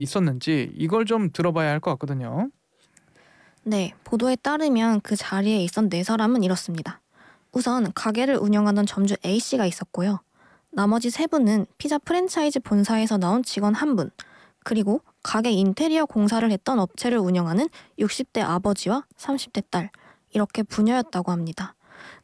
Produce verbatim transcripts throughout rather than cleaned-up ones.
있었는지 이걸 좀 들어봐야 할 것 같거든요. 네, 보도에 따르면 그 자리에 있던 네 사람은 이렇습니다. 우선 가게를 운영하던 점주 A씨가 있었고요. 나머지 세 분은 피자 프랜차이즈 본사에서 나온 직원 한 분, 그리고 가게 인테리어 공사를 했던 업체를 운영하는 육십 대 아버지와 삼십 대 딸, 이렇게 부녀였다고 합니다.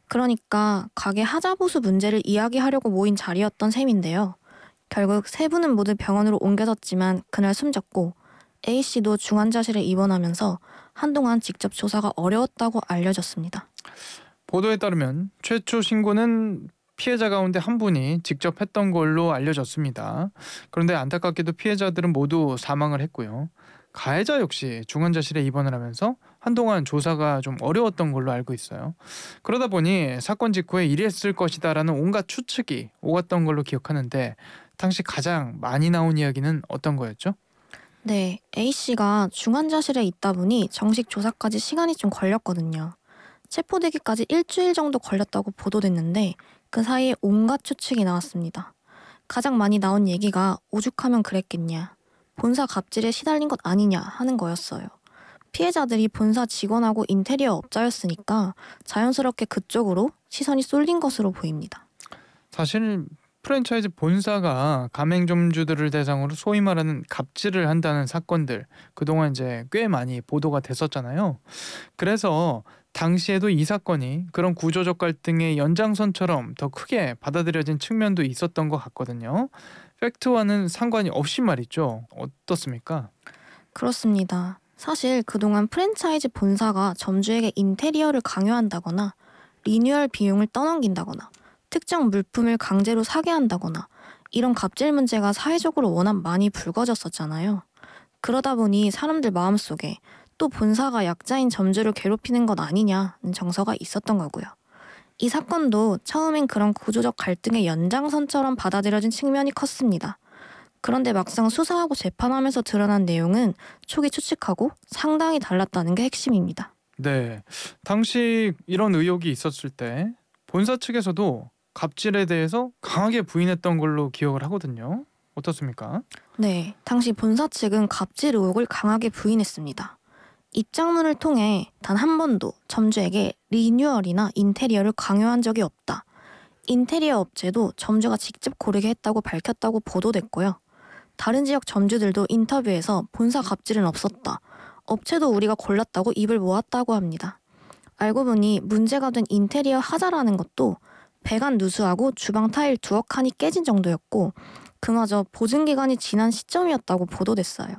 그러니까 가게 하자보수 문제를 이야기하려고 모인 자리였던 셈인데요. 결국 세 분은 모두 병원으로 옮겨졌지만 그날 숨졌고 A씨도 중환자실에 입원하면서 한동안 직접 조사가 어려웠다고 알려졌습니다. 보도에 따르면 최초 신고는 피해자 가운데 한 분이 직접 했던 걸로 알려졌습니다. 그런데 안타깝게도 피해자들은 모두 사망을 했고요. 가해자 역시 중환자실에 입원을 하면서 한동안 조사가 좀 어려웠던 걸로 알고 있어요. 그러다 보니 사건 직후에 이랬을 것이다라는 온갖 추측이 오갔던 걸로 기억하는데 당시 가장 많이 나온 이야기는 어떤 거였죠? 네, A씨가 중환자실에 있다 보니 정식 조사까지 시간이 좀 걸렸거든요. 체포되기까지 일주일 정도 걸렸다고 보도됐는데 그 사이에 온갖 추측이 나왔습니다. 가장 많이 나온 얘기가 오죽하면 그랬겠냐, 본사 갑질에 시달린 것 아니냐 하는 거였어요. 피해자들이 본사 직원하고 인테리어 업자였으니까 자연스럽게 그쪽으로 시선이 쏠린 것으로 보입니다. 사실 프랜차이즈 본사가 가맹점주들을 대상으로 소위 말하는 갑질을 한다는 사건들 그동안 이제 꽤 많이 보도가 됐었잖아요. 그래서 당시에도 이 사건이 그런 구조적 갈등의 연장선처럼 더 크게 받아들여진 측면도 있었던 것 같거든요. 팩트와는 상관이 없이 말이죠. 어떻습니까? 그렇습니다. 사실 그동안 프랜차이즈 본사가 점주에게 인테리어를 강요한다거나 리뉴얼 비용을 떠넘긴다거나 특정 물품을 강제로 사게 한다거나 이런 갑질 문제가 사회적으로 워낙 많이 불거졌었잖아요. 그러다 보니 사람들 마음속에 또 본사가 약자인 점주를 괴롭히는 것 아니냐는 정서가 있었던 거고요. 이 사건도 처음엔 그런 구조적 갈등의 연장선처럼 받아들여진 측면이 컸습니다. 그런데 막상 수사하고 재판하면서 드러난 내용은 초기 추측하고 상당히 달랐다는 게 핵심입니다. 네. 당시 이런 의혹이 있었을 때 본사 측에서도 갑질에 대해서 강하게 부인했던 걸로 기억을 하거든요. 어떻습니까? 네, 당시 본사 측은 갑질 의혹을 강하게 부인했습니다. 입장문을 통해 단 한 번도 점주에게 리뉴얼이나 인테리어를 강요한 적이 없다, 인테리어 업체도 점주가 직접 고르게 했다고 밝혔다고 보도됐고요. 다른 지역 점주들도 인터뷰에서 본사 갑질은 없었다, 업체도 우리가 골랐다고 입을 모았다고 합니다. 알고 보니 문제가 된 인테리어 하자라는 것도 배관 누수하고 주방 타일 두어 칸이 깨진 정도였고 그마저 보증기간이 지난 시점이었다고 보도됐어요.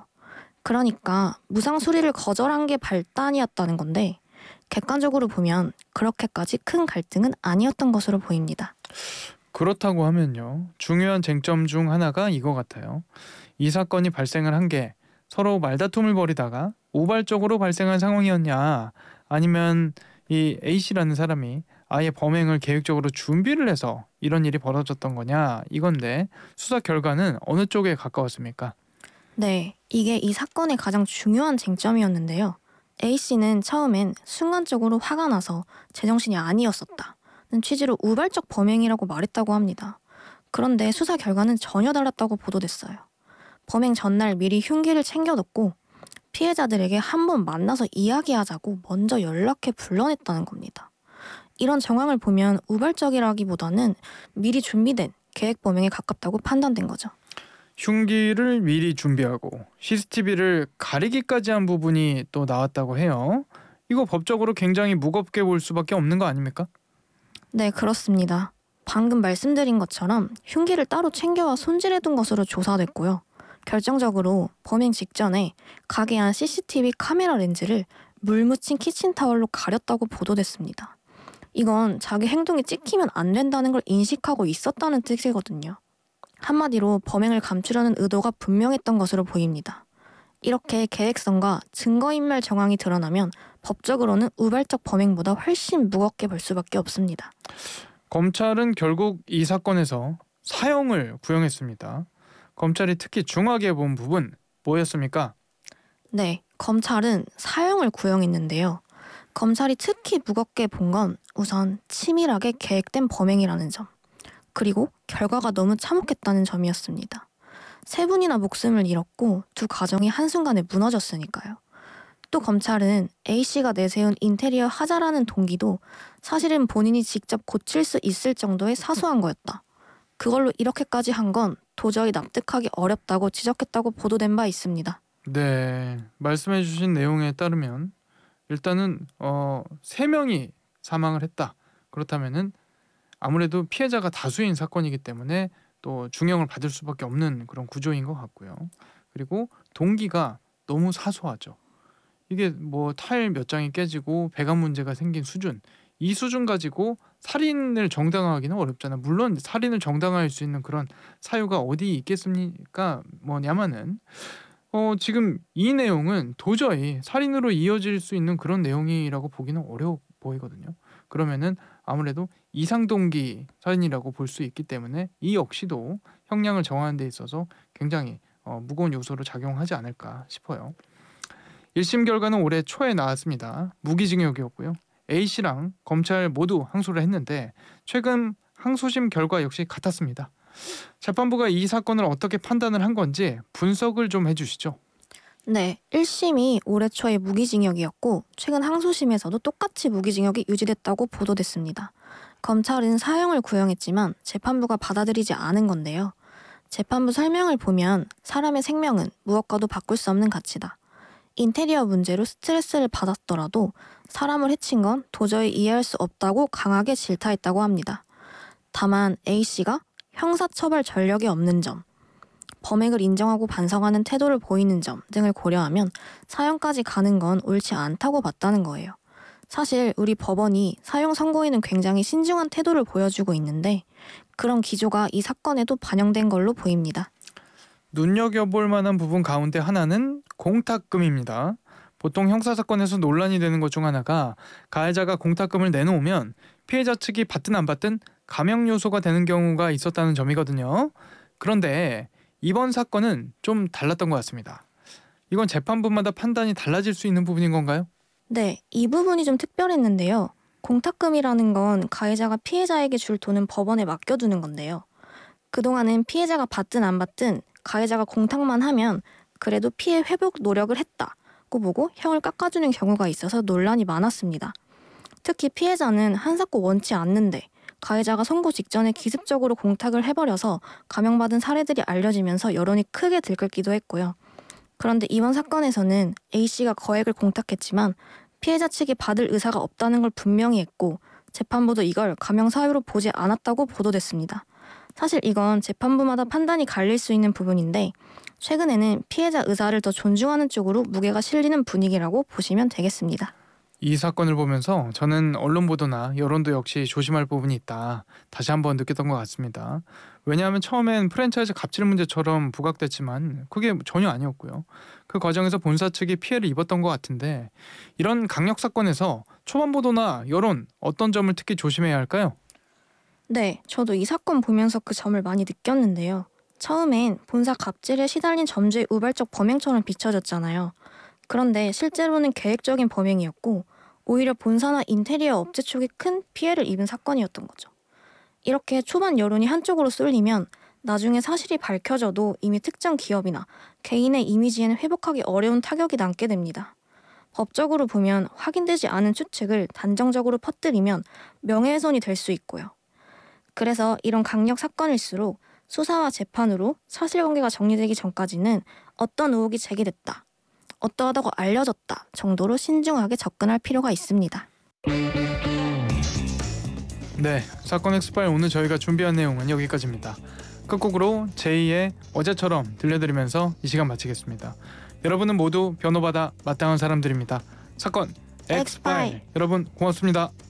그러니까 무상 수리를 거절한 게 발단이었다는 건데 객관적으로 보면 그렇게까지 큰 갈등은 아니었던 것으로 보입니다. 그렇다고 하면요. 중요한 쟁점 중 하나가 이거 같아요. 이 사건이 발생을 한 게 서로 말다툼을 벌이다가 우발적으로 발생한 상황이었냐, 아니면 이 A씨라는 사람이 아예 범행을 계획적으로 준비를 해서 이런 일이 벌어졌던 거냐 이건데 수사 결과는 어느 쪽에 가까웠습니까? 네, 이게 이 사건의 가장 중요한 쟁점이었는데요. A씨는 처음엔 순간적으로 화가 나서 제정신이 아니었었다는 취지로 우발적 범행이라고 말했다고 합니다. 그런데 수사 결과는 전혀 달랐다고 보도됐어요. 범행 전날 미리 흉기를 챙겨뒀고 피해자들에게 한번 만나서 이야기하자고 먼저 연락해 불러냈다는 겁니다. 이런 정황을 보면 우발적이라기보다는 미리 준비된 계획 범행에 가깝다고 판단된 거죠. 흉기를 미리 준비하고 씨씨티비를 가리기까지 한 부분이 또 나왔다고 해요. 이거 법적으로 굉장히 무겁게 볼 수밖에 없는 거 아닙니까? 네, 그렇습니다. 방금 말씀드린 것처럼 흉기를 따로 챙겨와 손질해둔 것으로 조사됐고요. 결정적으로 범행 직전에 가게 안 씨씨티비 카메라 렌즈를 물 묻힌 키친타월로 가렸다고 보도됐습니다. 이건 자기 행동이 찍히면 안 된다는 걸 인식하고 있었다는 뜻이거든요. 한마디로 범행을 감추려는 의도가 분명했던 것으로 보입니다. 이렇게 계획성과 증거인멸 정황이 드러나면 법적으로는 우발적 범행보다 훨씬 무겁게 볼 수밖에 없습니다. 검찰은 결국 이 사건에서 사형을 구형했습니다. 검찰이 특히 중하게 본 부분 뭐였습니까? 네, 검찰은 사형을 구형했는데요. 검찰이 특히 무겁게 본 건 우선 치밀하게 계획된 범행이라는 점, 그리고 결과가 너무 참혹했다는 점이었습니다. 세 분이나 목숨을 잃었고 두 가정이 한순간에 무너졌으니까요. 또 검찰은 A씨가 내세운 인테리어 하자라는 동기도 사실은 본인이 직접 고칠 수 있을 정도의 사소한 거였다. 그걸로 이렇게까지 한 건 도저히 납득하기 어렵다고 지적했다고 보도된 바 있습니다. 네, 말씀해주신 내용에 따르면 일단은 어, 세 명이 사망을 했다. 그렇다면은 아무래도 피해자가 다수인 사건이기 때문에 또 중형을 받을 수밖에 없는 그런 구조인 것 같고요. 그리고 동기가 너무 사소하죠. 이게 뭐 타일 몇 장이 깨지고 배관 문제가 생긴 수준, 이 수준 가지고 살인을 정당화하기는 어렵잖아요. 물론 살인을 정당화할 수 있는 그런 사유가 어디 있겠습니까? 뭐냐면은 어 지금 이 내용은 도저히 살인으로 이어질 수 있는 그런 내용이라고 보기는 어려워 보이거든요. 그러면은 아무래도 이상동기 살인이라고 볼 수 있기 때문에 이 역시도 형량을 정하는 데 있어서 굉장히 어, 무거운 요소로 작용하지 않을까 싶어요. 일 심 결과는 올해 초에 나왔습니다. 무기징역이었고요. A씨랑 검찰 모두 항소를 했는데 최근 항소심 결과 역시 같았습니다. 재판부가 이 사건을 어떻게 판단을 한 건지 분석을 좀 해주시죠. 네, 일 심이 올해 초에 무기징역이었고 최근 항소심에서도 똑같이 무기징역이 유지됐다고 보도됐습니다. 검찰은 사형을 구형했지만 재판부가 받아들이지 않은 건데요. 재판부 설명을 보면 사람의 생명은 무엇과도 바꿀 수 없는 가치다. 인테리어 문제로 스트레스를 받았더라도 사람을 해친 건 도저히 이해할 수 없다고 강하게 질타했다고 합니다. 다만 A씨가 형사처벌 전력이 없는 점, 범행을 인정하고 반성하는 태도를 보이는 점 등을 고려하면 사형까지 가는 건 옳지 않다고 봤다는 거예요. 사실 우리 법원이 사형 선고에는 굉장히 신중한 태도를 보여주고 있는데 그런 기조가 이 사건에도 반영된 걸로 보입니다. 눈여겨볼 만한 부분 가운데 하나는 공탁금입니다. 보통 형사사건에서 논란이 되는 것 중 하나가 가해자가 공탁금을 내놓으면 피해자 측이 받든 안 받든 감형 요소가 되는 경우가 있었다는 점이거든요. 그런데 이번 사건은 좀 달랐던 것 같습니다. 이건 재판부마다 판단이 달라질 수 있는 부분인 건가요? 네, 이 부분이 좀 특별했는데요. 공탁금이라는 건 가해자가 피해자에게 줄 돈은 법원에 맡겨두는 건데요. 그동안은 피해자가 받든 안 받든 가해자가 공탁만 하면 그래도 피해 회복 노력을 했다고 보고 형을 깎아주는 경우가 있어서 논란이 많았습니다. 특히 피해자는 한사코 원치 않는데 가해자가 선고 직전에 기습적으로 공탁을 해버려서 감형받은 사례들이 알려지면서 여론이 크게 들끓기도 했고요. 그런데 이번 사건에서는 A씨가 거액을 공탁했지만 피해자 측이 받을 의사가 없다는 걸 분명히 했고 재판부도 이걸 감형 사유로 보지 않았다고 보도됐습니다. 사실 이건 재판부마다 판단이 갈릴 수 있는 부분인데 최근에는 피해자 의사를 더 존중하는 쪽으로 무게가 실리는 분위기라고 보시면 되겠습니다. 이 사건을 보면서 저는 언론 보도나 여론도 역시 조심할 부분이 있다. 다시 한번 느꼈던 것 같습니다. 왜냐하면 처음엔 프랜차이즈 갑질 문제처럼 부각됐지만 그게 전혀 아니었고요. 그 과정에서 본사 측이 피해를 입었던 것 같은데 이런 강력 사건에서 초반 보도나 여론 어떤 점을 특히 조심해야 할까요? 네, 저도 이 사건 보면서 그 점을 많이 느꼈는데요. 처음엔 본사 갑질에 시달린 점주의 우발적 범행처럼 비춰졌잖아요. 그런데 실제로는 계획적인 범행이었고 오히려 본사나 인테리어 업체 쪽이 큰 피해를 입은 사건이었던 거죠. 이렇게 초반 여론이 한쪽으로 쏠리면 나중에 사실이 밝혀져도 이미 특정 기업이나 개인의 이미지에는 회복하기 어려운 타격이 남게 됩니다. 법적으로 보면 확인되지 않은 추측을 단정적으로 퍼뜨리면 명예훼손이 될 수 있고요. 그래서 이런 강력 사건일수록 수사와 재판으로 사실관계가 정리되기 전까지는 어떤 의혹이 제기됐다, 어떠하다고 알려졌다 정도로 신중하게 접근할 필요가 있습니다. 네, 사건 엑스파일 오늘 저희가 준비한 내용은 여기까지입니다. 끝곡으로 제이의 어제처럼 들려드리면서 이 시간 마치겠습니다. 여러분은 모두 변호받아 마땅한 사람들입니다. 사건 엑스파일. 엑스파일. 여러분 고맙습니다.